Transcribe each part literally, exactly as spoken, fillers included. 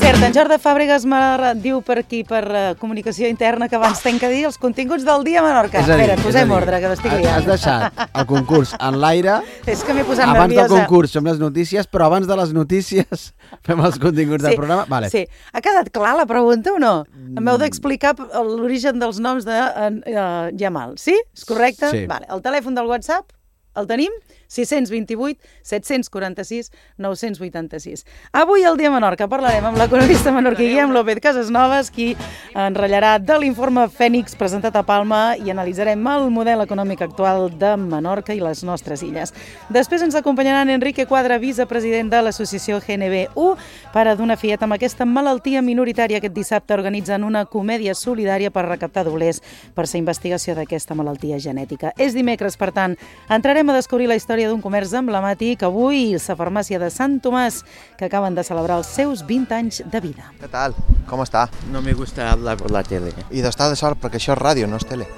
cert, en Jordi Fàbregas me diu per aquí, per uh, comunicació interna, que abans tenc que dir els continguts del dia a Menorca. És a dir, Espera, posem dir, ordre, que m'estic liant. Has deixat el concurs en l'aire. És que m'he posat abans nerviosa. Abans del concurs fem les notícies, però abans de les notícies fem els continguts sí, del programa. Vale. Sí. Ha quedat clar la pregunta o no? Mm. M'heu d'explicar l'origen dels noms de uh, Jamal. Sí? És correcte? Sí. Vale. El telèfon del WhatsApp el tenim? sis cents vint-i-vuit set-cents quaranta-sis nou-cents vuitanta-sis. Avui al Dia Menorca parlarem amb l'economista menorquí Guillem López Casasnovas, qui en ratllarà de l'informe Fènix presentat a Palma i analitzarem el model econòmic actual de Menorca i les nostres illes. Després ens acompanyaran Enrique Quadra, vicepresident de l'associació G N B U, pare d'una filleta amb aquesta malaltia minoritària. Aquest dissabte organitzen una comèdia solidària per recaptar doblers per la investigació d'aquesta malaltia genètica. És dimecres, per tant, entrarem a descobrir la història d'un comerç emblemàtic, avui la farmàcia de Sant Tomàs, que acaben de celebrar els seus vint anys de vida. ¿Qué tal? ¿Cómo está? No me gusta hablar por la tele. I d'estar de sort, perquè això és ràdio, no és tele.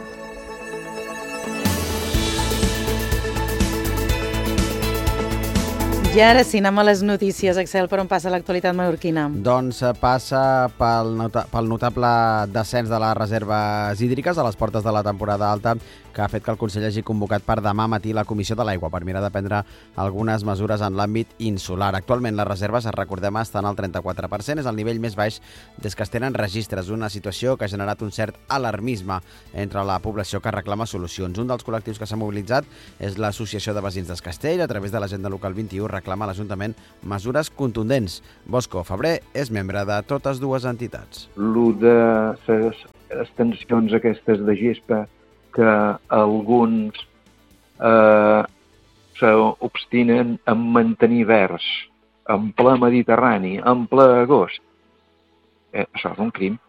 I ara sí, anem a les notícies. Axel, per on passa l'actualitat menorquina? Doncs passa pel, nota pel notable descens de les reserves hídriques a les portes de la temporada alta, que ha fet que el Consell hagi convocat per demà matí la Comissió de l'Aigua per mirar de prendre algunes mesures en l'àmbit insular. Actualment les reserves, recordem, estan al trenta-quatre per cent, és el nivell més baix des que es tenen registres, una situació que ha generat un cert alarmisme entre la població que reclama solucions. Un dels col·lectius que s'ha mobilitzat és l'Associació de Veïns d'Es Castell. A través de l'agenda local vint-i-u reclama a l'Ajuntament mesures contundents. Bosco Febrer és membre de totes dues entitats. Lo de les extensions aquestes de gespa que alguns eh, s'obstinen en mantenir verds en ple Mediterrani, en ple agost. Eh, això és un crim.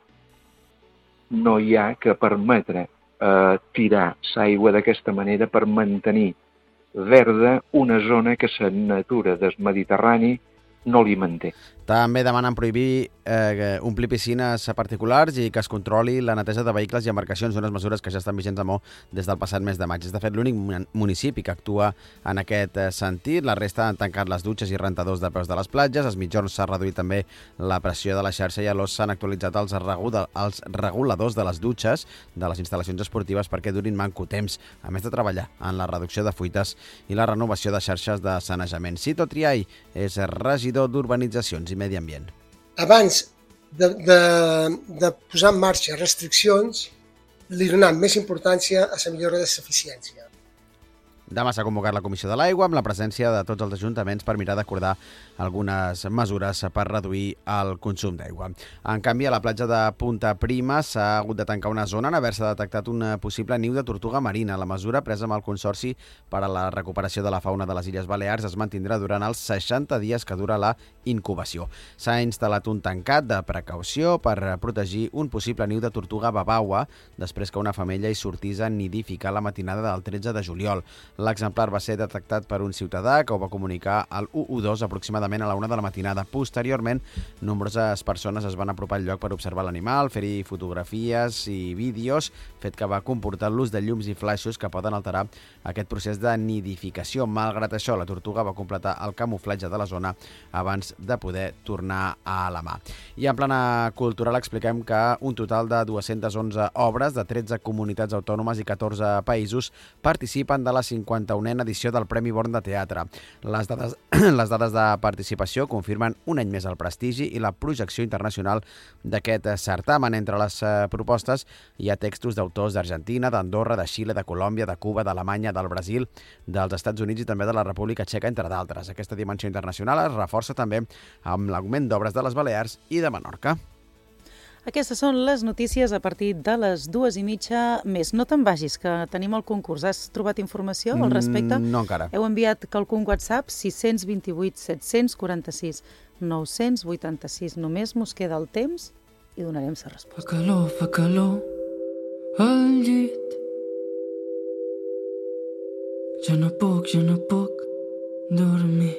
No hi ha que permetre eh, tirar l'aigua d'aquesta manera per mantenir verda una zona que la natura del Mediterrani no li manté. També demanen prohibir eh, omplir piscines particulars i que es controli la neteja de vehicles i embarcacions, unes mesures que ja estan vigents a Mo des del passat mes de maig. És de fet l'únic municipi que actua en aquest sentit. La resta han tancat les dutxes i rentadors de peus de les platges. Els mitjons s'ha reduït també la pressió de la xarxa i a l'Os s'han actualitzat els, els reguladors de les dutxes de les instal·lacions esportives perquè durin manco temps, a més de treballar en la reducció de fuites i la renovació de xarxes de sanejament. Cito Triay és regidor d'Urbanitzacions i Medi Ambient. Abans de, de, de posar en marxa restriccions, li donem més importància a la millora de l'eficiència. Demà s'ha convocat la Comissió de l'Aigua amb la presència de tots els ajuntaments per mirar d'acordar algunes mesures per reduir el consum d'aigua. En canvi, a la platja de Punta Prima s'ha hagut de tancar una zona en haver-se detectat un possible niu de tortuga marina. La mesura presa amb el Consorci per a la recuperació de la fauna de les Illes Balears es mantindrà durant els seixanta dies que dura la incubació. S'ha instal·lat un tancat de precaució per protegir un possible niu de tortuga babaua després que una femella hi sortís a nidificar la matinada del tretze de juliol. L'exemplar va ser detectat per un ciutadà que ho va comunicar al u u dos aproximadament a la una de la matinada. Posteriorment, nombroses persones es van apropar al lloc per observar l'animal, fer-hi fotografies i vídeos, fet que va comportar l'ús de llums i flaixos que poden alterar aquest procés de nidificació. Malgrat això, la tortuga va completar el camuflatge de la zona abans de poder tornar a la mà. I en plana cultural expliquem que un total de dues-centes onze obres de tretze comunitats autònomes i catorze països participen de la cinquanta-unena edició del Premi Born de Teatre. Les dades, les dades de participació confirmen un any més el prestigi i la projecció internacional d'aquest certamen. Entre les propostes hi ha textos d'autors d'Argentina, d'Andorra, de Xile, de Colòmbia, de Cuba, d'Alemanya, del Brasil, dels Estats Units i també de la República Txeca, entre d'altres. Aquesta dimensió internacional es reforça també amb l'augment d'obres de les Balears i de Menorca. Aquestes són les notícies a partir de les dues i mitja més. No te'n vagis, que tenim el concurs. Has trobat informació al respecte? Mm, no encara. Heu enviat quelcom WhatsApp sis cents vint-i-vuit set-cents quaranta-sis nou-cents vuitanta-sis. Només mos queda el temps i donarem la resposta. Fa calor, fa calor al llit. Jo no puc, jo no puc dormir.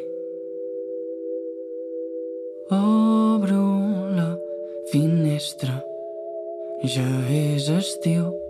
Obro la finestra, ja és estiu.